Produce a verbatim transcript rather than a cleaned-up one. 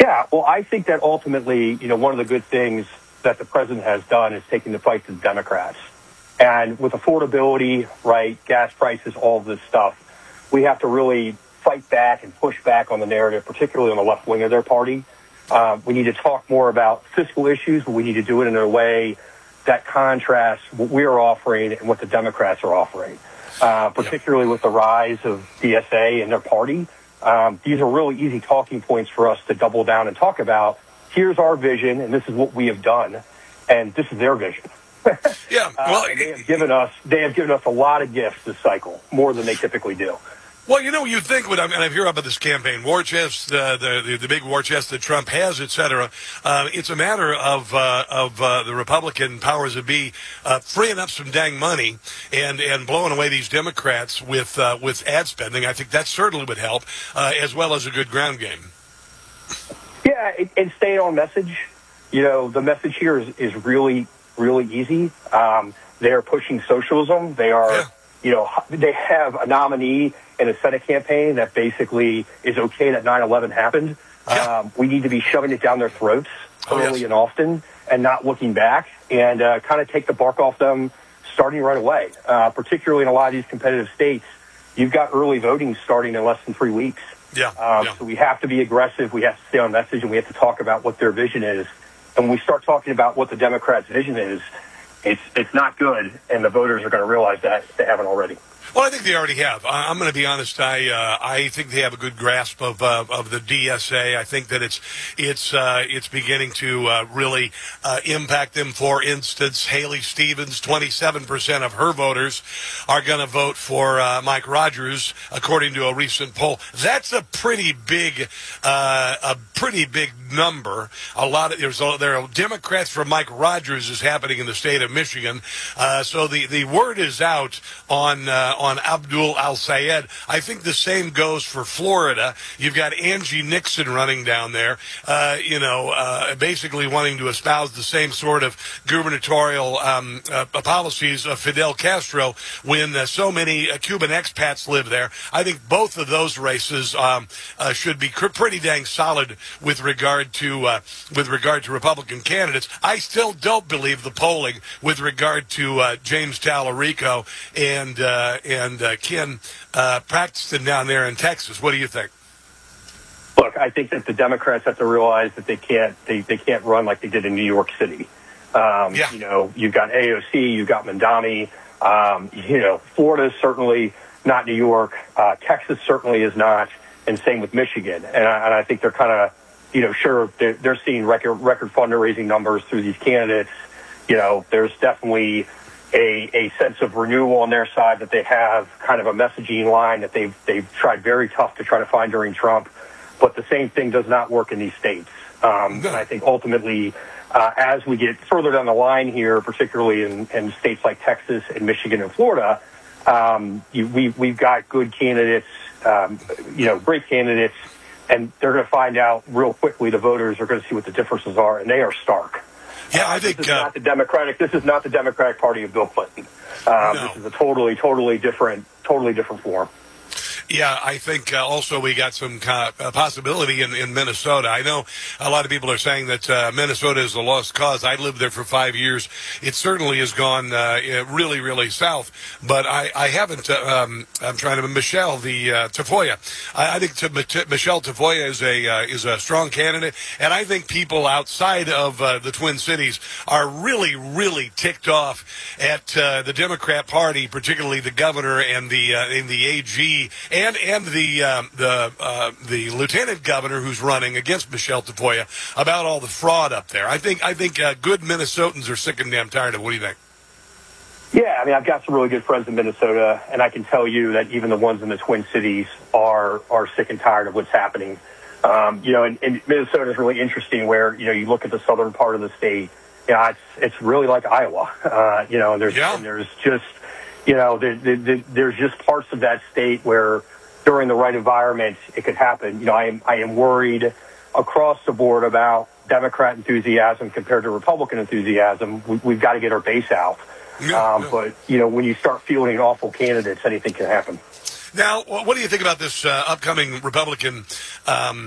Yeah, well, I think that ultimately, you know, one of the good things that the president has done is taking the fight to the Democrats. And with affordability, right, gas prices, all of this stuff, we have to really fight back and push back on the narrative, particularly on the left wing of their party. Um, we need to talk more about fiscal issues, but we need to do it in a way that contrasts what we're offering and what the Democrats are offering, uh, particularly with the rise of D S A and their party. Um, these are really easy talking points for us to double down and talk about. Here's our vision, and this is what we have done, and this is their vision. Yeah, well, uh, they have given us they have given us a lot of gifts this cycle, more than they typically do. Well, you know, you think when I, and I hear about this campaign war chest, uh, the, the the big war chest that Trump has, et cetera. Uh, it's a matter of uh, of uh, the Republican powers that be uh, freeing up some dang money and and blowing away these Democrats with uh, with ad spending. I think that certainly would help, uh, as well as a good ground game. Yeah, and, and staying on message. You know, the message here is, is really really easy. Um, they are pushing socialism. They are. Yeah. You know, they have a nominee in a Senate campaign that basically is okay that nine eleven happened. Yeah. Um, we need to be shoving it down their throats early oh, yes. and often and not looking back and uh, kind of take the bark off them starting right away, uh, particularly in a lot of these competitive states. You've got early voting starting in less than three weeks. Yeah. Um, yeah. So we have to be aggressive. We have to stay on message, and we have to talk about what their vision is. And when we start talking about what the Democrats' vision is, It's it's not good, and the voters are going to realize that if they haven't already. Well, I think they already have. I'm going to be honest. I uh, I think they have a good grasp of uh, of the D S A. I think that it's it's uh, it's beginning to uh, really uh, impact them. For instance, Haley Stevens, twenty-seven percent of her voters are going to vote for uh, Mike Rogers, according to a recent poll. That's a pretty big uh, a pretty big number. A lot of there's a, there are Democrats for Mike Rogers is happening in the state of Michigan. Uh, so the the word is out on. Uh, on Abdul Al-Sayed. I think the same goes for Florida. You've got Angie Nixon running down there, uh, you know, uh, basically wanting to espouse the same sort of gubernatorial um, uh, policies of Fidel Castro when uh, so many uh, Cuban expats live there. I think both of those races um, uh, should be cr- pretty dang solid with regard to uh, with regard to Republican candidates. I still don't believe the polling with regard to uh, James Tallarico and uh, and uh, Ken uh, Paxton down there in Texas. What do you think? Look, I think that the Democrats have to realize that they can't they, they can't run like they did in New York City. Um, yeah. You know, you've got A O C, you've got Mandami. Um, you know, Florida is certainly not New York. Uh, Texas certainly is not, and same with Michigan. And I, and I think they're kind of, you know, sure they're, they're seeing record record fundraising numbers through these candidates. You know, there's definitely a, a sense of renewal on their side that they have, kind of a messaging line that they've they've tried very tough to try to find during Trump. But the same thing does not work in these states. Um, and I think ultimately, uh, as we get further down the line here, particularly in, in states like Texas and Michigan and Florida, um, you, we, we've got good candidates, um, you know, great candidates, and they're going to find out real quickly. The voters are going to see what the differences are, and they are stark. Yeah, I think this is uh, not the Democratic. This is not the Democratic Party of Bill Clinton. Um, no. This is a totally, totally different, totally different form. Yeah, I think uh, also we got some uh, possibility in, in Minnesota. I know a lot of people are saying that uh, Minnesota is a lost cause. I lived there for five years. It certainly has gone uh, really, really south. But I, I haven't. Uh, um, I'm trying to Michelle the uh, Tafoya. I, I think to, Michelle Tafoya is a uh, is a strong candidate, and I think people outside of uh, the Twin Cities are really, really ticked off at uh, the Democrat Party, particularly the governor and the uh, and the A G. And and the um, the uh, the lieutenant governor who's running against Michelle Tafoya about all the fraud up there. I think I think uh, good Minnesotans are sick and damn tired of it. What do you think? Yeah, I mean, I've got some really good friends in Minnesota, and I can tell you that even the ones in the Twin Cities are are sick and tired of what's happening. Um, you know, and, and Minnesota is really interesting. Where you know you look at the southern part of the state, yeah, it's it's really like Iowa. Uh, you know, and there's yeah. and there's just. You know, there, there, there's just parts of that state where during the right environment, it could happen. You know, I am, I am worried across the board about Democrat enthusiasm compared to Republican enthusiasm. We, we've got to get our base out. Yeah, um, yeah. But, you know, when you start fielding awful candidates, anything can happen. Now, what do you think about this uh, upcoming Republican um